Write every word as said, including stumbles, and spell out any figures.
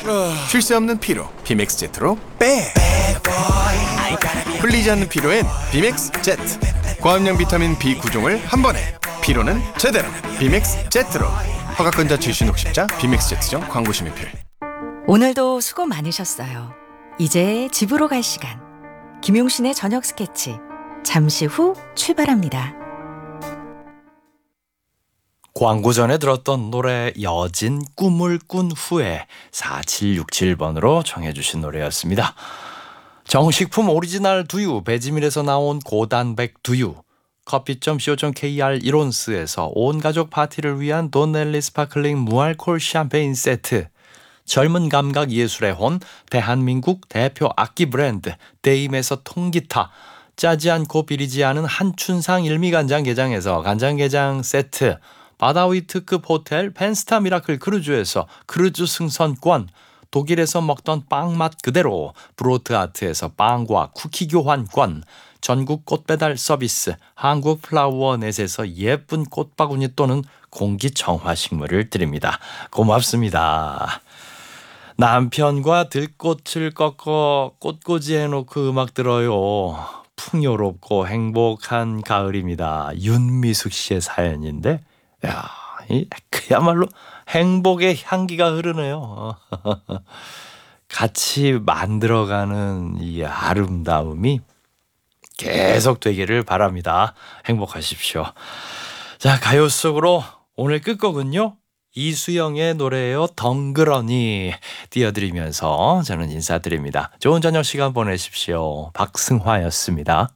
쉴 새 없는 피로 비맥스 제트로 빼. 풀리지 않는 피로엔 비맥스 제트. 고함량 비타민 비 구 종을 한 번에, 피로는 제대로 비맥스 제트로. 허가권자 출신 혹십자 비맥스 제트점 광고 심의필. 오늘도 수고 많으셨어요. 이제 집으로 갈 시간. 김용신의 저녁 스케치 잠시 후 출발합니다. 광고 전에 들었던 노래 여진 꿈을 꾼 후에 사칠육칠 번으로 정해주신 노래였습니다. 정식품 오리지널 두유 배지밀에서 나온 고단백 두유, 커피 닷 씨오 닷 케이알 이론스에서 온가족 파티를 위한 돈넬리 스파클링 무알콜 샴페인 세트, 젊은 감각 예술의 혼 대한민국 대표 악기 브랜드 데임에서 통기타, 짜지 않고 비리지 않은 한춘상 일미간장게장에서 간장게장 세트, 바다위 특급 호텔 펜스타 미라클 크루즈에서 크루즈 승선권, 독일에서 먹던 빵 맛 그대로 브로트 아트에서 빵과 쿠키 교환권, 전국 꽃배달 서비스 한국 플라워넷에서 예쁜 꽃바구니 또는 공기정화식물을 드립니다. 고맙습니다. 남편과 들꽃을 꺾어 꽃꽂이 해놓고 음악 들어요. 풍요롭고 행복한 가을입니다. 윤미숙 씨의 사연인데, 야, 이 그야말로 행복의 향기가 흐르네요. 같이 만들어가는 이 아름다움이 계속 되기를 바랍니다. 행복하십시오. 자, 가요 속으로 오늘 끝곡은요, 이수영의 노래예요. 덩그러니 띄워드리면서 저는 인사드립니다. 좋은 저녁 시간 보내십시오. 박승화였습니다.